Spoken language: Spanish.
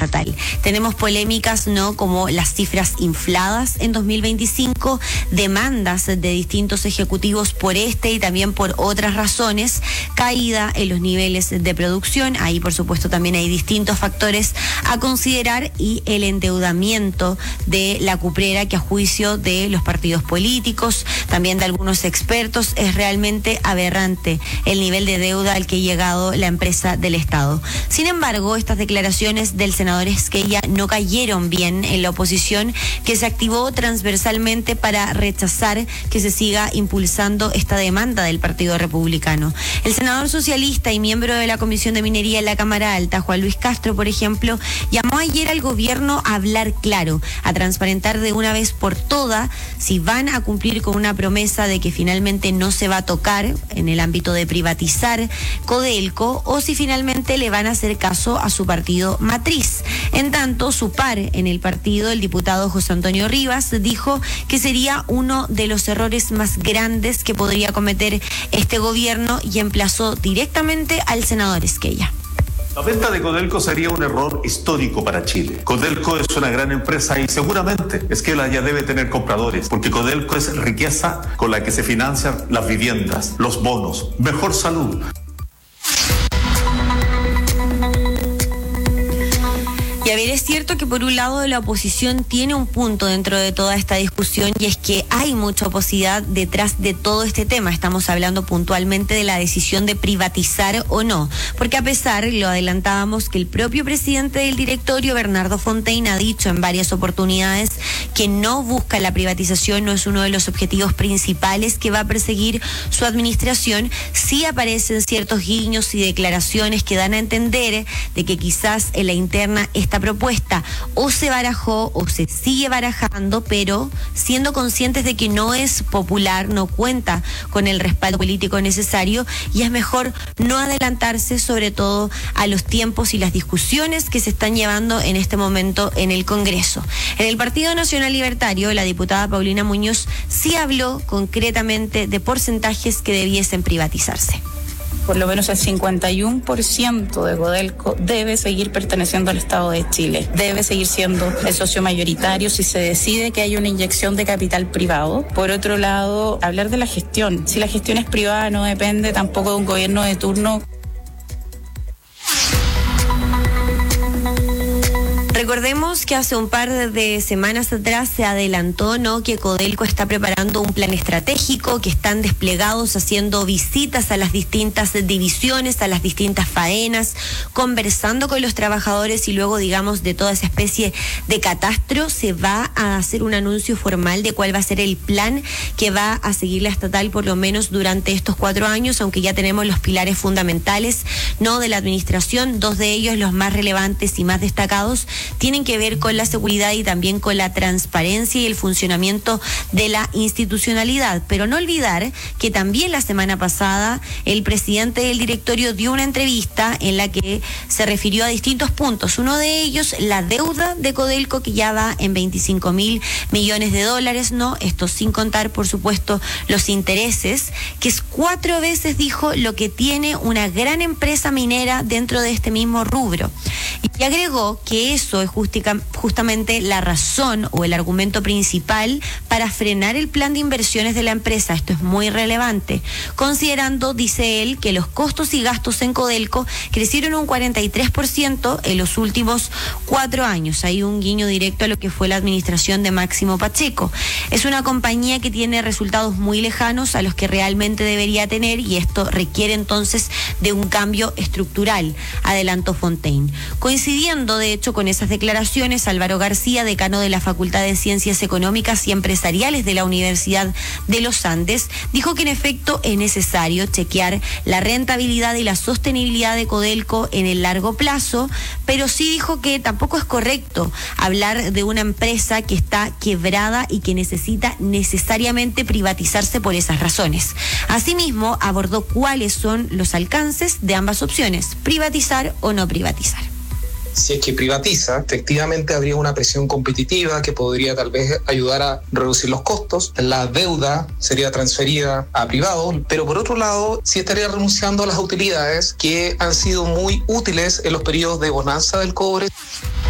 estatal. Tenemos polémicas, ¿no?, como las cifras infladas en 2025, demandas de distintos ejecutivos por y también por otras razones, caída en los niveles de producción, ahí por supuesto también hay distintos factores a considerar, y el endeudamiento de la cuprera, que a juicio de los partidos políticos, también de algunos expertos, es realmente aberrante el nivel de deuda al que ha llegado la empresa del Estado. Sin embargo, estas declaraciones del senador Esquella no cayeron bien en la oposición, que se activó transversalmente para rechazar que se siga impulsando esta demanda del Partido Republicano. El senador socialista y miembro de la Comisión de Minería en la Cámara Alta, Juan Luis Castro, por ejemplo, llamó ayer al gobierno a hablar claro, a transparentar de una vez por todas si van a cumplir con una promesa de que finalmente no se va a tocar en el ámbito de privatizar Codelco, o si finalmente le van a hacer caso a su partido matriz. En tanto, su par en el partido, el diputado José Antonio Rivas, dijo que sería uno de los errores más grandes que podría cometer este gobierno, y emplazó directamente al senador Esquella. La venta de Codelco sería un error histórico para Chile. Codelco es una gran empresa y seguramente Esquella ya debe tener compradores, porque Codelco es riqueza con la que se financian las viviendas, los bonos, mejor salud. Y a ver, es cierto que por un lado la oposición tiene un punto dentro de toda esta discusión, y es que hay mucha oposidad detrás de todo este tema. Estamos hablando puntualmente de la decisión de privatizar o no, porque a pesar, lo adelantábamos, que el propio presidente del directorio, Bernardo Fontaine, ha dicho en varias oportunidades que no busca la privatización, no es uno de los objetivos principales que va a perseguir su administración, sí aparecen ciertos guiños y declaraciones que dan a entender de que quizás en la interna esta propuesta o se barajó o se sigue barajando, pero siendo conscientes de que no es popular, no cuenta con el respaldo político necesario, y es mejor no adelantarse, sobre todo a los tiempos y las discusiones que se están llevando en este momento en el Congreso. En el Partido Nacional Libertario, la diputada Paulina Muñoz sí habló concretamente de porcentajes que debiesen privatizarse. Por lo menos el 51% de Codelco debe seguir perteneciendo al Estado de Chile. Debe seguir siendo el socio mayoritario si se decide que hay una inyección de capital privado. Por otro lado, hablar de la gestión. Si la gestión es privada, no depende tampoco de un gobierno de turno. Recordemos que hace un par de semanas atrás se adelantó, ¿no?, que Codelco está preparando un plan estratégico, que están desplegados haciendo visitas a las distintas divisiones, a las distintas faenas, conversando con los trabajadores, y luego, digamos, de toda esa especie de catastro se va a hacer un anuncio formal de cuál va a ser el plan que va a seguir la estatal por lo menos durante estos 4 años, aunque ya tenemos los pilares fundamentales, ¿no?, de la administración. 2 de ellos, los más relevantes y más destacados, tienen que ver con la seguridad y también con la transparencia y el funcionamiento de la institucionalidad. Pero no olvidar que también la semana pasada el presidente del directorio dio una entrevista en la que se refirió a distintos puntos. Uno de ellos, la deuda de Codelco, que ya va en $25.000 millones, ¿no? Esto sin contar, por supuesto, los intereses, que es 4 veces, dijo, lo que tiene una gran empresa minera dentro de este mismo rubro. Y agregó que eso es justamente la razón o el argumento principal para frenar el plan de inversiones de la empresa. Esto es muy relevante, considerando, dice él, que los costos y gastos en Codelco crecieron un 43% en los últimos 4 años. Hay un guiño directo a lo que fue la administración de Máximo Pacheco. Es una compañía que tiene resultados muy lejanos a los que realmente debería tener, y esto requiere entonces de un cambio estructural, adelantó Fontaine. Coincidiendo, de hecho, con esas declaraciones, Álvaro García, decano de la Facultad de Ciencias Económicas y Empresariales de la Universidad de los Andes, dijo que en efecto es necesario chequear la rentabilidad y la sostenibilidad de Codelco en el largo plazo, pero sí dijo que tampoco es correcto hablar de una empresa que está quebrada y que necesita necesariamente privatizarse por esas razones. Asimismo, abordó cuáles son los alcances de ambas opciones, privatizar o no privatizar. Si es que privatiza, efectivamente habría una presión competitiva que podría tal vez ayudar a reducir los costos. La deuda sería transferida a privados, pero por otro lado, sí estaría renunciando a las utilidades que han sido muy útiles en los periodos de bonanza del cobre.